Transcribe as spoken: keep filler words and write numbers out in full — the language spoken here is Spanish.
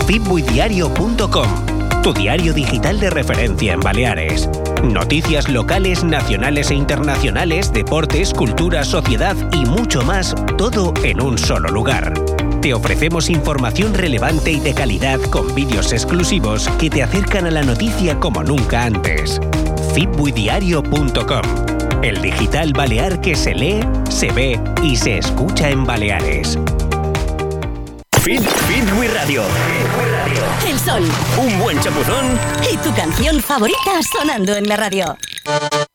fitbuidiario punto com, tu diario digital de referencia en Baleares. Noticias locales, nacionales e internacionales, deportes, cultura, sociedad y mucho más, todo en un solo lugar. Te ofrecemos información relevante y de calidad con vídeos exclusivos que te acercan a la noticia como nunca antes. fitbuidiario punto com, el digital balear que se lee, se ve y se escucha en Baleares. Fit, Fitbui Radio. El sol. Un buen chapuzón. Y tu canción favorita sonando en la radio.